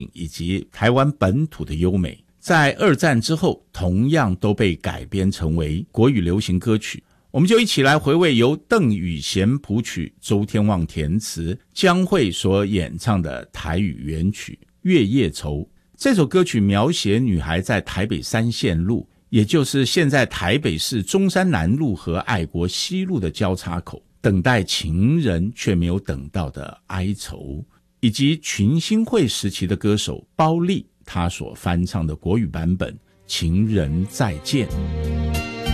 以及台湾本土的优美，在二战之后同样都被改编成为国语流行歌曲。我们就一起来回味由邓雨贤谱曲、周天旺填词、江蕙所演唱的台语原曲《月夜愁》。这首歌曲描写女孩在台北三线路，也就是现在台北市中山南路和爱国西路的交叉口，等待情人却没有等到的哀愁，以及群星会时期的歌手包丽她所翻唱的国语版本《情人再见》。